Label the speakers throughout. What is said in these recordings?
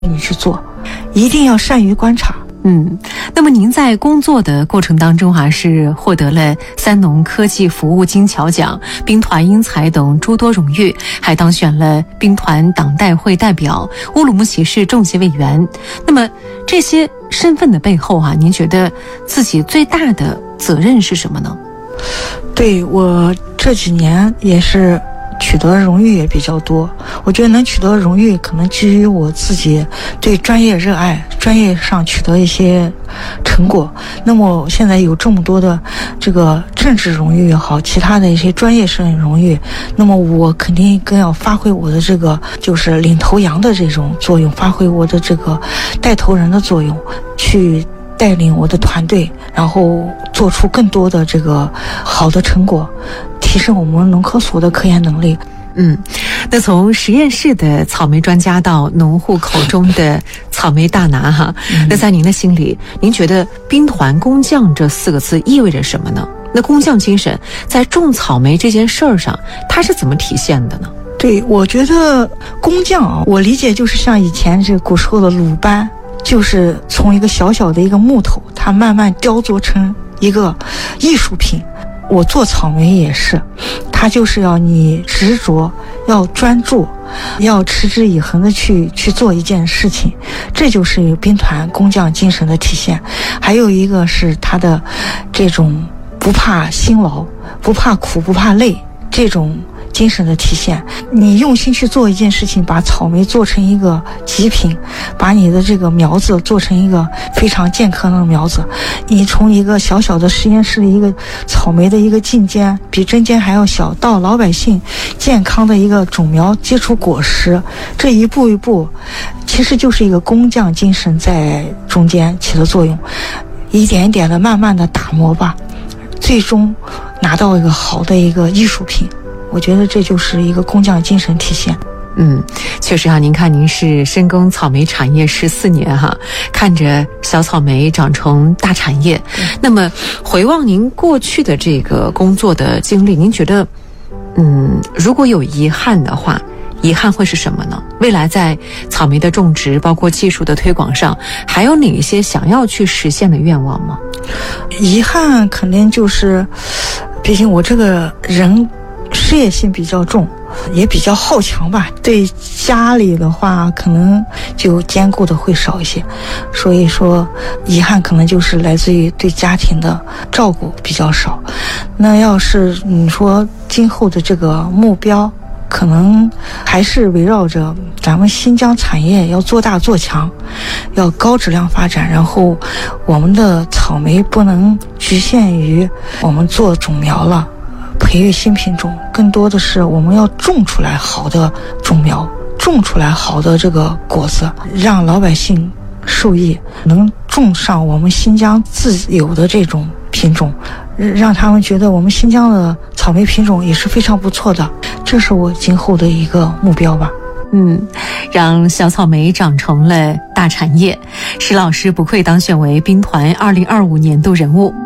Speaker 1: 你去做，一定要善于观察。
Speaker 2: 那么您在工作的过程当中是获得了三农科技服务金巧奖、兵团英才等诸多荣誉，还当选了兵团党代会代表、乌鲁木齐市政协委员。那么这些身份的背后您觉得自己最大的责任是什么呢？
Speaker 1: 对，我这几年也是取得荣誉也比较多，我觉得能取得荣誉可能基于我自己对专业热爱，专业上取得一些成果。那么现在有这么多的这个政治荣誉也好，其他的一些专业性荣誉，那么我肯定更要发挥我的这个就是领头羊的这种作用，发挥我的这个带头人的作用，去带领我的团队，然后做出更多的这个好的成果，提升我们农科所的科研能力。
Speaker 2: 那从实验室的草莓专家到农户口中的草莓大拿那在您的心里，您觉得兵团工匠这4个字意味着什么呢？那工匠精神在种草莓这件事儿上，它是怎么体现的呢？
Speaker 1: 对，我觉得工匠我理解就是像以前这古时候的鲁班，就是从一个小小的一个木头，它慢慢雕琢成一个艺术品。我做草莓也是，它就是要你执着，要专注，要持之以恒的去做一件事情，这就是兵团工匠精神的体现。还有一个是他的这种不怕辛劳，不怕苦，不怕累，这种精神的体现。你用心去做一件事情，把草莓做成一个极品，把你的这个苗子做成一个非常健康的苗子，你从一个小小的实验室的一个草莓的一个茎尖，比针尖还要小，到老百姓健康的一个种苗结出果实，这一步一步其实就是一个工匠精神在中间起的作用，一点一点的慢慢的打磨吧，最终拿到一个好的一个艺术品。我觉得这就是一个工匠精神体现。
Speaker 2: 确实您看您是深耕草莓产业14年看着小草莓长成大产业。那么回望您过去的这个工作的经历，您觉得如果有遗憾的话，遗憾会是什么呢？未来在草莓的种植包括技术的推广上，还有哪一些想要去实现的愿望吗？
Speaker 1: 遗憾肯定就是毕竟我这个人事业心比较重，也比较好强吧，对家里的话可能就兼顾的会少一些，所以说遗憾可能就是来自于对家庭的照顾比较少。那要是你说今后的这个目标，可能还是围绕着咱们新疆产业要做大做强，要高质量发展，然后我们的草莓不能局限于我们做种苗了，培育新品种，更多的是我们要种出来好的种苗，种出来好的这个果子，让老百姓受益，能种上我们新疆自有的这种品种，让他们觉得我们新疆的草莓品种也是非常不错的，这是我今后的一个目标吧。
Speaker 2: 让小草莓长成了大产业，石老师不愧当选为兵团2025年度人物。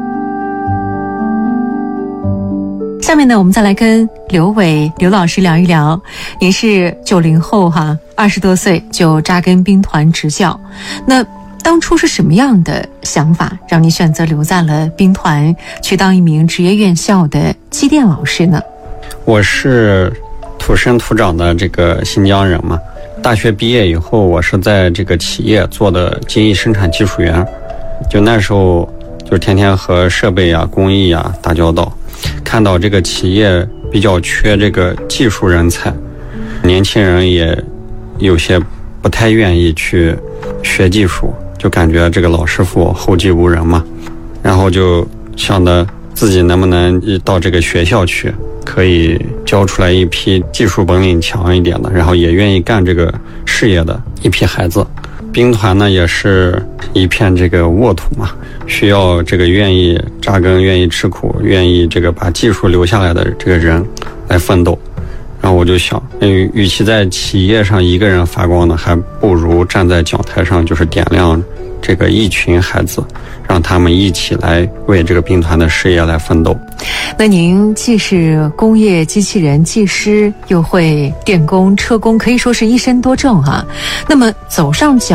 Speaker 2: 下面呢，我们再来跟刘伟刘老师聊一聊。您是90后20多岁就扎根兵团执教，那当初是什么样的想法让你选择留在了兵团，去当一名职业院校的机电老师呢？
Speaker 3: 我是土生土长的这个新疆人嘛，大学毕业以后，我是在这个企业做的精益生产技术员，就那时候就天天和设备工艺打交道，看到这个企业比较缺这个技术人才，年轻人也有些不太愿意去学技术，就感觉这个老师傅后继无人嘛，然后就想着自己能不能到这个学校去，可以教出来一批技术本领强一点的，然后也愿意干这个事业的一批孩子。兵团呢也是一片这个沃土嘛，需要这个愿意扎根、愿意吃苦、愿意这个把技术留下来的这个人来奋斗。然后我就想，与其在企业上一个人发光呢，还不如站在讲台上，就是点亮这个一群孩子，让他们一起来为这个兵团的事业来奋斗。
Speaker 2: 那您既是工业机器人技师，又会电工、车工，可以说是一身多证啊。那么走上